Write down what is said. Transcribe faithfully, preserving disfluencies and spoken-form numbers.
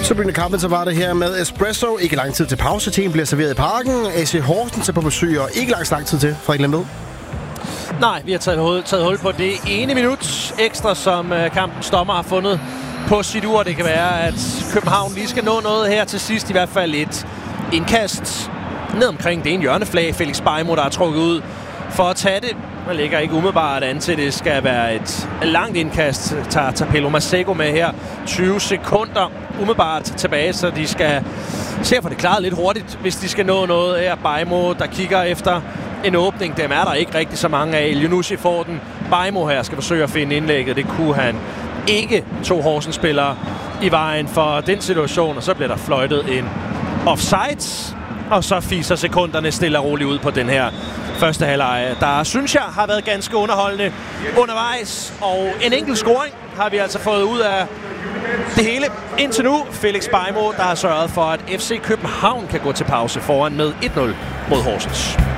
Så begynder kampen, så var det her med espresso. Ikke lang tid til pause. Tiden bliver serveret i parken. A C Horsens er på besøg, og ikke lang, lang tid til. Frederik Lemved. Nej, vi har taget hul, taget hul på det ene minut ekstra, som uh, kampens dommer har fundet på sit ur. Det kan være, at København lige skal nå noget her til sidst. I hvert fald et indkast ned omkring det ene hjørneflag. Felix Beijmo, der er trukket ud for at tage det. Man lægger ikke umiddelbart an til, det skal være et langt indkast. Tager Tapelo Masego med her. tyve sekunder umiddelbart tilbage, så de skal se at få det klaret lidt hurtigt, hvis de skal nå noget her. Beijmo, der kigger efter en åbning. Dem er der ikke rigtig så mange af. Elyounoussi får den. Beijmo her skal forsøge at finde indlægget. Det kunne han ikke. To Horsens-spillere i vejen for den situation, og så bliver der fløjtet en offside. Og så fiser sekunderne stille og roligt ud på den her første halvleg, der synes jeg har været ganske underholdende undervejs. Og en enkelt scoring har vi altså fået ud af det hele indtil nu. Felix Beijmo, der har sørget for, at F C København kan gå til pause foran med et nul mod Horsens.